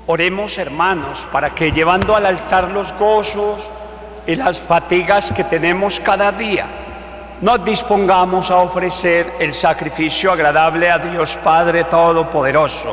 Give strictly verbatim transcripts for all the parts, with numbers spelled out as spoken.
Oremos, hermanos, para que llevando al altar los gozos y las fatigas que tenemos cada día, nos dispongamos a ofrecer el sacrificio agradable a Dios Padre Todopoderoso.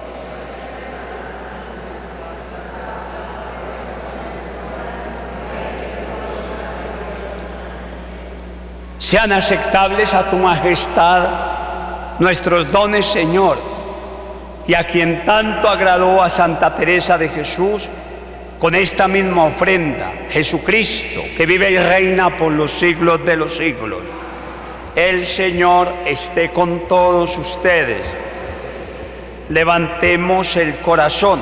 Sean aceptables a tu majestad nuestros dones, Señor, y a quien tanto agradó a Santa Teresa de Jesús, con esta misma ofrenda, Jesucristo, que vive y reina por los siglos de los siglos. El Señor esté con todos ustedes. Levantemos el corazón.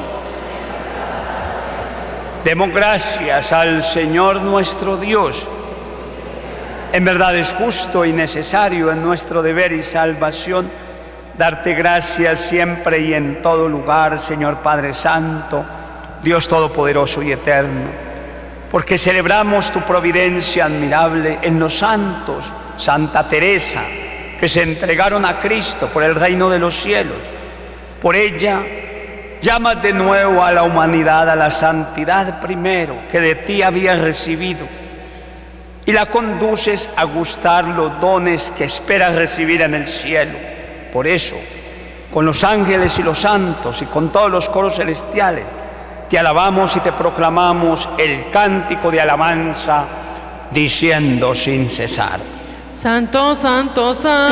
Demos gracias al Señor nuestro Dios. En verdad es justo y necesario en nuestro deber y salvación darte gracias siempre y en todo lugar, Señor Padre Santo, Dios Todopoderoso y Eterno, porque celebramos tu providencia admirable en los santos, Santa Teresa, que se entregaron a Cristo por el reino de los cielos. Por ella llamas de nuevo a la humanidad a la santidad primero que de ti había recibido, y la conduces a gustar los dones que esperas recibir en el cielo. Por eso, con los ángeles y los santos y con todos los coros celestiales, te alabamos y te proclamamos el cántico de alabanza, diciendo sin cesar: Santo, santo, santo.